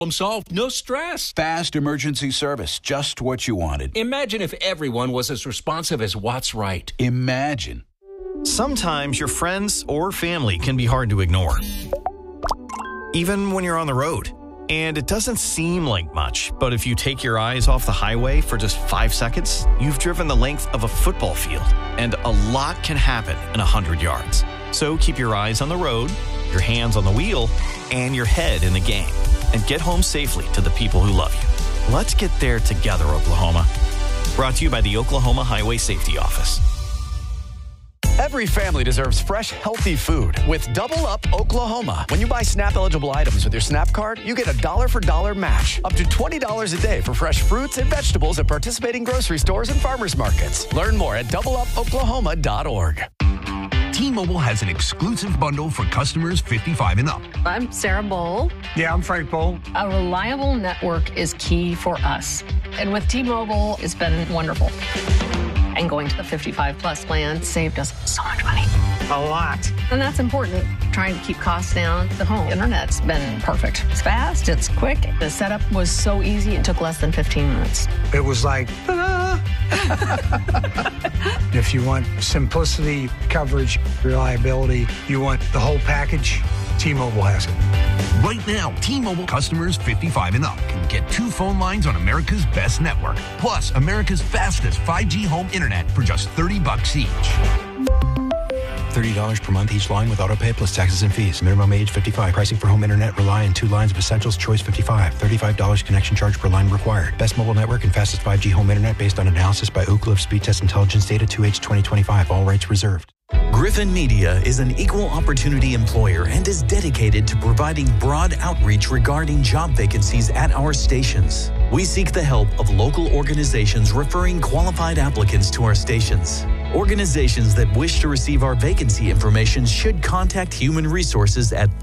Problem solved, no stress. Fast emergency service, just what you wanted. Imagine if everyone was as responsive as What's Right. Imagine. Sometimes your friends or family can be hard to ignore, even when you're on the road. And it doesn't seem like much, but if you take your eyes off the highway for just 5 seconds, you've driven the length of a football field, and a lot can happen in 100 yards. So keep your eyes on the road, your hands on the wheel, and your head in the game, and get home safely to the people who love you. Let's get there together, Oklahoma. Brought to you by the Oklahoma Highway Safety Office. Every family deserves fresh, healthy food with Double Up Oklahoma. When you buy SNAP-eligible items with your SNAP card, you get a $1-for-$1 match. Up to $20 a day for fresh fruits and vegetables at participating grocery stores and farmers markets. Learn more at doubleupoklahoma.org. T-Mobile has an exclusive bundle for customers 55 and up. I'm Sarah Bowl. Yeah, I'm Frank Bowl. A reliable network is key for us. And with T-Mobile, it's been wonderful. And going to the 55-plus plan saved us so much money. A lot. And that's important. Trying to keep costs down. The home internet's been perfect. It's fast. It's quick. The setup was so easy. It took less than 15 minutes. It was like, ta-da! If you want simplicity, coverage, reliability, you want the whole package, T-Mobile has it. Right now, T-Mobile customers 55 and up can get 2 phone lines on America's best network, plus America's fastest 5G home internet for just $30 each. $30 per month each line with autopay plus taxes and fees. Minimum age 55. Pricing for home internet rely on 2 lines of essentials. Choice 55. $35 connection charge per line required. Best mobile network and fastest 5G home internet based on analysis by Ookla of Speed Test Intelligence data 2H 2025. All rights reserved. Griffin Media is an equal opportunity employer and is dedicated to providing broad outreach regarding job vacancies at our stations. We seek the help of local organizations referring qualified applicants to our stations. Organizations that wish to receive our vacancy information should contact Human Resources at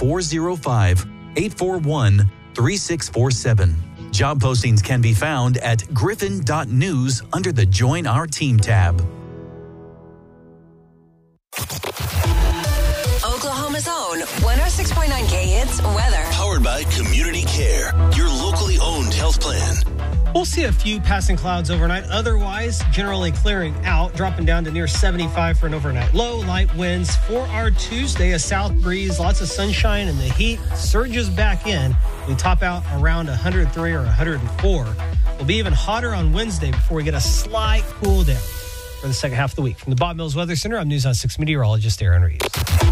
405-841-3647. Job postings can be found at griffin.news under the Join Our Team tab. Oklahoma's own 106.9K Hits weather. Powered by Community Care, your locally owned health plan. We'll see a few passing clouds overnight. Otherwise, generally clearing out, dropping down to near 75 for an overnight low. Light winds for our Tuesday, a south breeze, lots of sunshine, and the heat surges back in. We top out around 103 or 104. We'll be even hotter on Wednesday before we get a slight cool down for the second half of the week. From the Bob Mills Weather Center, I'm News on 6 meteorologist Aaron Reeves.